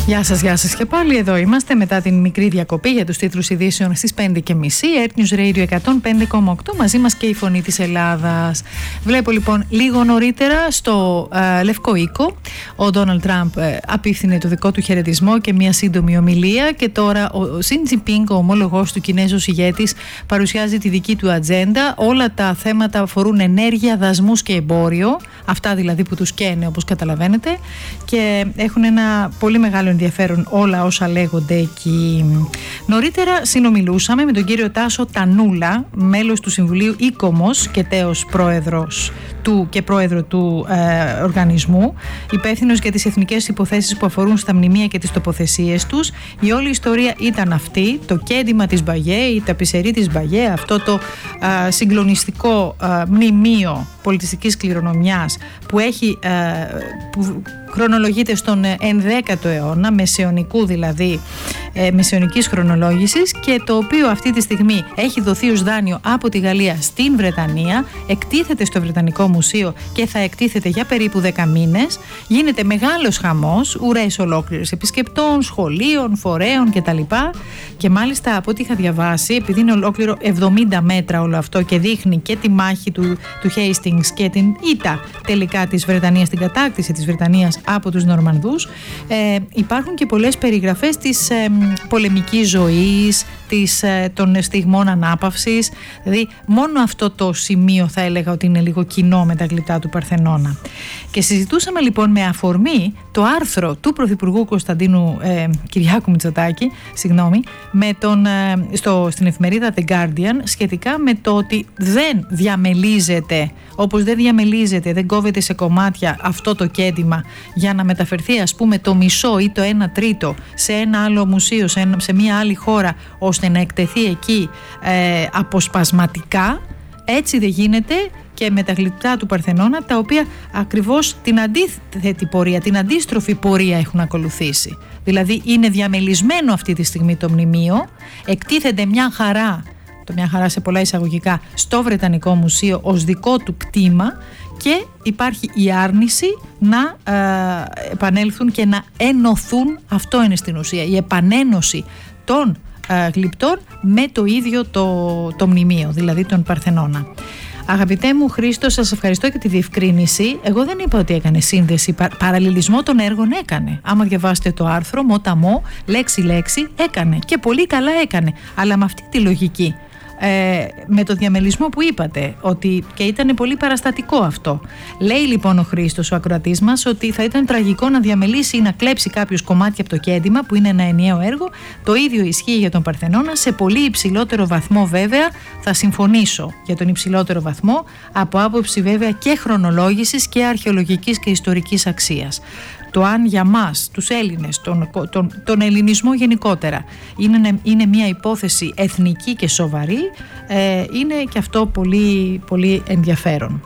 Γεια σας και πάλι, εδώ είμαστε μετά την μικρή διακοπή για τους τίτλους ειδήσεων στις 5:30, Earth News Radio 105,8, μαζί μας και η Φωνή της Ελλάδας. Βλέπω λοιπόν λίγο νωρίτερα στο Λευκό Οίκο ο Ντόναλντ Τραμπ απίφθινε το δικό του χαιρετισμό και μια σύντομη ομιλία, και τώρα ο Σιν Τζινπίνγκ, ο ομόλογος του Κινέζος ηγέτης, παρουσιάζει τη δική του ατζέντα. Όλα τα θέματα αφορούν ενέργεια, δασμούς και εμπόριο, αυτά δηλαδή που τους καίνε, όπως καταλαβαίνετε, και έχουν ένα πολύ μεγάλο ενδιαφέρον όλα όσα λέγονται εκεί. Νωρίτερα συνομιλούσαμε με τον κύριο Τάσο Τανούλα, μέλος του Συμβουλίου Ίκομος και τέος πρόεδρος και πρόεδρο του οργανισμού, υπεύθυνος για τις εθνικές υποθέσεις που αφορούν στα μνημεία και τις τοποθεσίες τους. Η όλη ιστορία ήταν αυτή, το κέντημα της Μπαγιέ, η ταπισερή της Μπαγιέ, αυτό το συγκλονιστικό μνημείο πολιτιστικής κληρονομιάς που έχει που χρονολογείται στον 11ο αιώνα, μεσαιωνικού δηλαδή, μεσαιωνικής χρονολόγησης, και το οποίο αυτή τη στιγμή έχει δοθεί ως δάνειο από τη Γαλλία στην Βρετανία, εκτίθεται στο Βρετανικό Μουσείο και θα εκτίθεται για περίπου 10 μήνες. Γίνεται μεγάλος χαμός, ουρές ολόκληρες επισκεπτών, σχολείων, φορέων κτλ. Και μάλιστα από ό,τι είχα διαβάσει, επειδή είναι ολόκληρο 70 μέτρα όλο αυτό και δείχνει και τη μάχη του Hastings και την ήττα τελικά της Βρετανίας, την κατάκτηση της Βρετανίας από τους Νορμανδούς, υπάρχουν και πολλές περιγραφές της πολεμικής ζωής, των στιγμών ανάπαυσης. Δηλαδή μόνο αυτό το σημείο θα έλεγα ότι είναι λίγο κοινό με τα γλυπτά του Παρθενώνα. Και συζητούσαμε λοιπόν με αφορμή το άρθρο του Πρωθυπουργού Κωνσταντίνου Κυριάκου Μητσοτάκη, στην εφημερίδα The Guardian, σχετικά με το ότι δεν διαμελίζεται, όπως δεν διαμελίζεται, δεν κόβεται σε κομμάτια αυτό το κέντημα για να μεταφερθεί ας πούμε το μισό ή το 1/3 σε ένα άλλο μουσείο, σε μια άλλη χώρα, ώστε να εκτεθεί εκεί αποσπασματικά. Έτσι δεν γίνεται και με τα γλυπτά του Παρθενώνα, τα οποία ακριβώς την αντίθετη πορεία, την αντίστροφη πορεία έχουν ακολουθήσει. Δηλαδή είναι διαμελισμένο αυτή τη στιγμή το μνημείο, εκτίθεται μια χαρά σε πολλά εισαγωγικά στο Βρετανικό Μουσείο ως δικό του κτήμα, και υπάρχει η άρνηση να επανέλθουν και να ενωθούν. Αυτό είναι στην ουσία, η επανένωση των γλυπτών με το ίδιο το μνημείο, δηλαδή τον Παρθενώνα. Αγαπητέ μου Χρήστο, σας ευχαριστώ για τη διευκρίνηση. Εγώ δεν είπα ότι έκανε σύνδεση, παραλληλισμό των έργων έκανε. Άμα διαβάσετε το άρθρο, μοταμό, λέξη-λέξη, έκανε και πολύ καλά έκανε, αλλά με αυτή τη λογική. Με το διαμελισμό που είπατε, ότι και ήταν πολύ παραστατικό αυτό. Λέει λοιπόν ο Χρήστος, ο ακροατής μας, ότι θα ήταν τραγικό να διαμελήσει ή να κλέψει κάποιος κομμάτια από το κέντημα, που είναι ένα ενιαίο έργο. Το ίδιο ισχύει για τον Παρθενώνα, σε πολύ υψηλότερο βαθμό βέβαια. Θα συμφωνήσω για τον υψηλότερο βαθμό, από άποψη βέβαια και χρονολόγησης και αρχαιολογικής και ιστορικής αξίας. Το αν για μας, τους Έλληνες, τον ελληνισμό γενικότερα, είναι μια υπόθεση εθνική και σοβαρή, είναι και αυτό πολύ, πολύ ενδιαφέρον.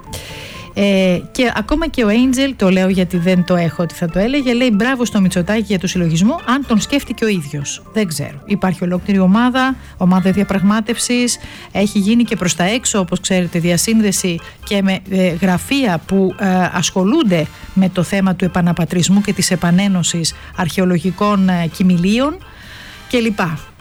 Και ακόμα και ο Angel, το λέω γιατί δεν το έχω ότι θα το έλεγε, λέει μπράβο στο Μητσοτάκη για το συλλογισμό, αν τον σκέφτηκε ο ίδιος. Δεν ξέρω. Υπάρχει ολόκληρη ομάδα διαπραγμάτευσης, έχει γίνει και προς τα έξω, όπως ξέρετε, διασύνδεση και με γραφεία που ασχολούνται με το θέμα του επαναπατρισμού και της επανένωσης αρχαιολογικών κυμηλίων κλπ.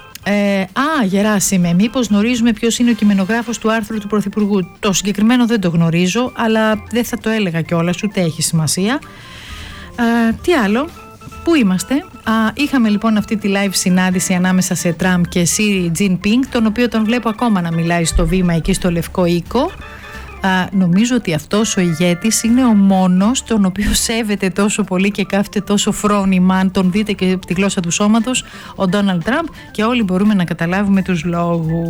Γεράσιμε, μήπως γνωρίζουμε ποιος είναι ο κειμενογράφος του άρθρου του Πρωθυπουργού? Το συγκεκριμένο δεν το γνωρίζω, αλλά δεν θα το έλεγα κιόλας, ούτε έχει σημασία. Τι άλλο, πού είμαστε? Είχαμε λοιπόν αυτή τη live συνάντηση ανάμεσα σε Τραμπ και Σι Τζινπίνγκ, τον οποίο τον βλέπω ακόμα να μιλάει στο βήμα εκεί στο Λευκό Οίκο. Νομίζω ότι αυτός ο ηγέτης είναι ο μόνος τον οποίο σέβεται τόσο πολύ και κάθεται τόσο φρόνημα, αν τον δείτε και από τη γλώσσα του σώματος, ο Ντόναλντ Τραμπ, και όλοι μπορούμε να καταλάβουμε τους λόγους.